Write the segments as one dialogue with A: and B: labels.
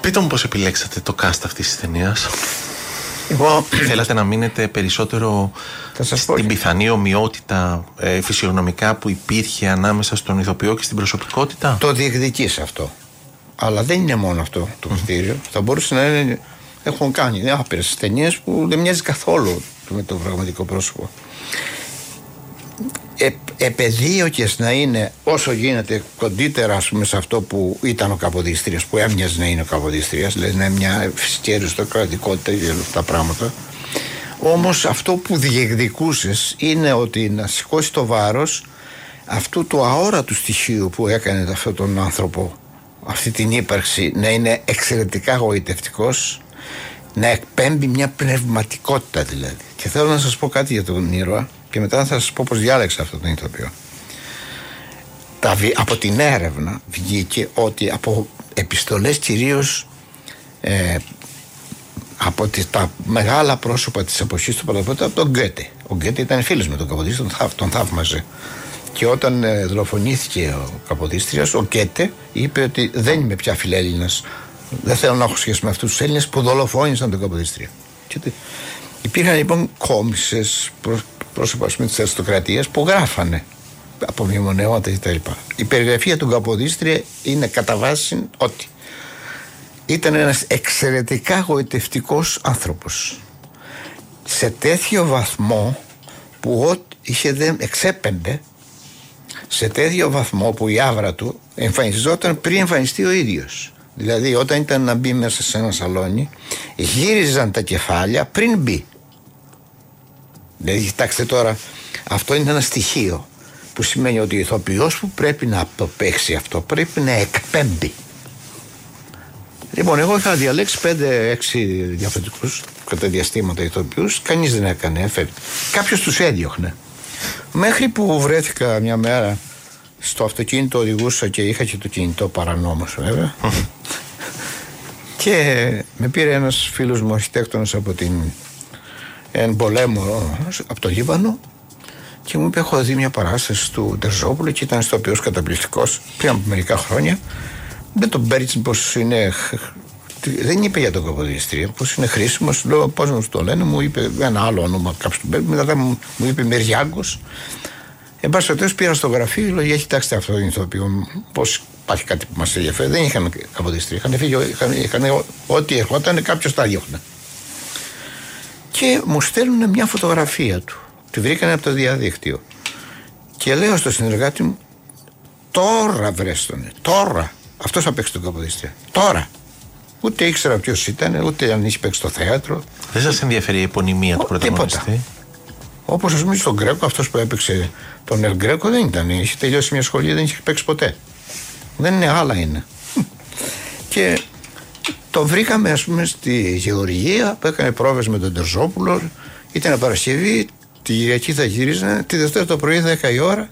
A: Πείτε μου πώς επιλέξατε το cast αυτής της ταινίας.
B: Εγώ
A: θέλατε να μείνετε περισσότερο στην πιθανή ομοιότητα φυσιογνωμικά που υπήρχε ανάμεσα στον ηθοποιό και στην προσωπικότητα.
B: Το διεκδικείς αυτό. Αλλά δεν είναι μόνο αυτό το κριτήριο. Θα μπορούσε να είναι. Έχουν κάνει άπειρες ταινίες που δεν μοιάζει καθόλου με το πραγματικό πρόσωπο. Επεδίωκες να είναι όσο γίνεται κοντύτερα, ας πούμε, σε αυτό που ήταν ο Καποδίστριας, που έμοιαζε να είναι ο Καποδίστριας, δηλαδή να είναι μια φυσική αριστοκρατικότητα και όλα αυτά τα πράγματα. Όμως αυτό που διεκδικούσες είναι ότι να σηκώσει το βάρος αυτού του αόρατου στοιχείου που έκανε αυτόν τον άνθρωπο, αυτή την ύπαρξη, να είναι εξαιρετικά γοητευτικός, να εκπέμπει μια πνευματικότητα δηλαδή. Και θέλω να σας πω κάτι για τον ήρωα και μετά θα σας πω πως διάλεξα αυτό τον ηθοποιό. Από την έρευνα βγήκε ότι από επιστολές κυρίως από τα μεγάλα πρόσωπα της εποχής του Πρωτοπόρου, από τον Γκέτε. Ο Γκέτε ήταν φίλος με τον Καποδίστρια, τον θαύμαζε. Και όταν δολοφονήθηκε ο Καποδίστριας, ο Γκέτε είπε ότι δεν είμαι πια φιλέλληνας. Δεν θέλω να έχω σχέση με αυτούς τους Έλληνες που δολοφόνησαν τον Καποδίστρια. Υπήρχαν λοιπόν κόμισες πρόσωπα της αριστοκρατίας που γράφανε από μνημονεώματα κτλ. Η περιγραφή του Καποδίστρια είναι κατά βάση ότι ήταν ένας εξαιρετικά γοητευτικός άνθρωπος. Σε τέτοιο βαθμό που εξέπεμπε, σε τέτοιο βαθμό που η άβρα του εμφανιζόταν πριν εμφανιστεί ο ίδιος. Δηλαδή όταν ήταν να μπει μέσα σε ένα σαλόνι, γύριζαν τα κεφάλια πριν μπει. Δηλαδή κοιτάξτε τώρα, αυτό είναι ένα στοιχείο που σημαίνει ότι ο ηθοποιός που πρέπει να το παίξει αυτό πρέπει να εκπέμπει. Λοιπόν, εγώ είχα διαλέξει 5-6 διαφορετικούς κατά διαστήματα ηθοποιούς, κανείς δεν έκανε, κάποιος τους έδιωχνε. Μέχρι που βρέθηκα μια μέρα στο αυτοκίνητο, οδηγούσα και είχα και το κινητό παρανόμως βέβαια. Και με πήρε ένας φίλος μου αρχιτέκτονας από έναν πολέμο από το Λίβανο και μου είπε: έχω δει μια παράσταση του Ντερζόπουλου και ήταν ηθοποιός καταπληκτικός πριν από μερικά χρόνια. Δεν τον πέριξε πως είναι. Δεν είπε για τον Καποδίστρια, πως είναι χρήσιμος. Λέω: πώς μου το λένε, μου είπε ένα άλλο όνομα, κάποιος του πέριξε. Μετά μου είπε Μυριάγκος. Εν πάση περιπτώσει πήρα στο γραφείο, λέω: για κοιτάξτε αυτό το ηθοποιό, πως υπάρχει κάτι που μας ενδιαφέρει. Δεν είχαν Καποδίστρια. Είχαν φύγει, είχαν ό,τι ερχόταν, κάποιος τα διώχνε. Και μου στέλνουν μια φωτογραφία του. Τη βρήκανε από το διαδίκτυο. Και λέω στο συνεργάτη μου: τώρα βρέστονε, τώρα. Αυτός θα παίξει τον Καποδίστρια. Τώρα. Ούτε ήξερα ποιος ήταν, ούτε αν είχε παίξει στο θέατρο.
A: Δεν σας ενδιαφέρει η επωνυμία του πρωταγωνιστή?
B: Όπως ας πούμε στον Γκρέκο, αυτός που έπαιξε τον Ελ Γκρέκο δεν ήταν. Είχε τελειώσει μια σχολή, δεν είχε παίξει ποτέ. Δεν είναι, άλλα είναι. Και το βρήκαμε, ας πούμε, στη Γεωργία που έκανε πρόβες με τον Ντερζόπουλο. Ήταν Παρασκευή, τη Κυριακή θα γύριζαν, τη Δευτέρα το πρωί 10 η ώρα.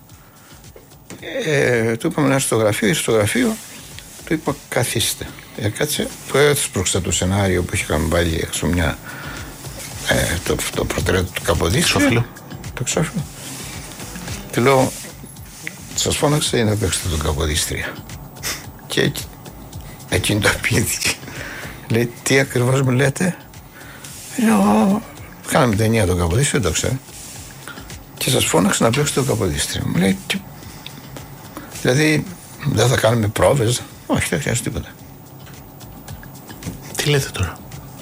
B: Του είπαμε να έρθει στο γραφείο, ήρθε στο γραφείο, του είπα: καθίστε. Κάτσε, του έσπρωξα το σενάριο που είχαμε βάλει έξω μια. Το προτεραιότητα του Καποδίστρια. Το εξώφυλλο. Του λέω: σας φώναξα ή να παίξετε τον Καποδίστρια? Και εκκινητοποιήθηκε. Λέει: τι ακριβώς μου λέτε? Λέω: κάναμε ταινία τον Καποδίστρια, δεν το ξέρω. Και σας φώναξα να παίξετε τον Καποδίστρια. Μου λέει: δηλαδή δεν θα κάνουμε πρόβες? Όχι, δεν χρειάζεται τίποτα.
A: Τι λέτε τώρα?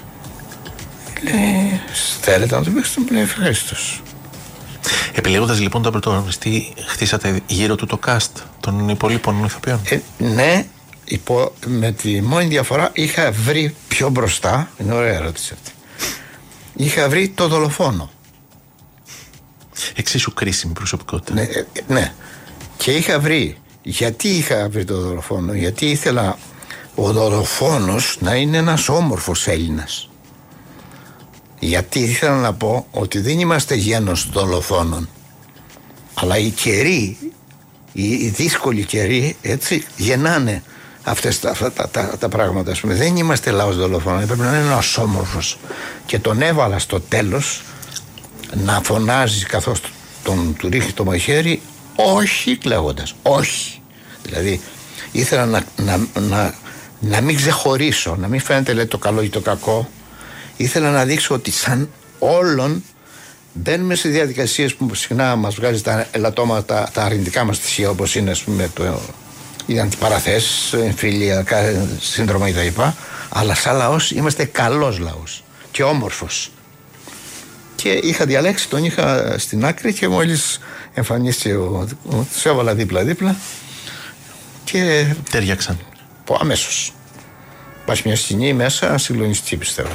B: Λέει: θέλετε να το παίξετε? Μου λέει: ευχαριστώς.
A: Επιλέγοντας λοιπόν τον πρωταγωνιστή, χτίσατε γύρω του το cast των υπολείπων ηθοποιών?
B: Ναι, με τη μόνη διαφορά είχα βρει πιο μπροστά, είναι ωραία ερώτηση αυτή, είχα βρει το δολοφόνο.
A: Εξίσου κρίσιμη προσωπικότητα.
B: Ναι. Και είχα βρει, γιατί είχα βρει το δολοφόνο? Γιατί ήθελα ο δολοφόνος να είναι ένας όμορφος Έλληνας. Γιατί ήθελα να πω ότι δεν είμαστε γένος δολοφόνων, αλλά οι καιροί, οι δύσκολοι καιροί, έτσι, γεννάνε αυτά τα πράγματα. Ας πούμε. Δεν είμαστε λαός δολοφόνων, πρέπει να είναι ένας όμορφος. Και τον έβαλα στο τέλος να φωνάζει καθώς του ρίχνει το μαχαίρι, όχι κλαίγοντας, όχι. Δηλαδή ήθελα να μην ξεχωρίσω, να μην φαίνεται λέει το καλό ή το κακό. Ήθελα να δείξω ότι σαν όλων μπαίνουμε σε διαδικασίες που συχνά μας βγάζει τα ελαττώματα, τα αρνητικά μας στοιχεία, όπως είναι ας πούμε, οι αντιπαραθέσεις, εμφύλια, σύνδρομα κτλ. Αλλά σαν λαός είμαστε καλός λαός και όμορφος. Και είχα διαλέξει, τον είχα στην άκρη και μόλις εμφανίστηκε τους έβαλα δίπλα-δίπλα και
A: τέριαξαν.
B: Αμέσως. Υπάρχει μια σκηνή μέσα συγκλονιστική, πιστεύω.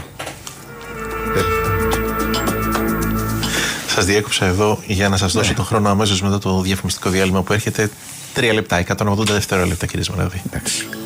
A: Σας διέκοψα εδώ για να σας δώσω τον χρόνο αμέσως μετά το διαφημιστικό διάλειμμα που έρχεται. 3 λεπτά, 180 δευτερόλεπτα, κύριε Σμαραγδί.
B: Εντάξει.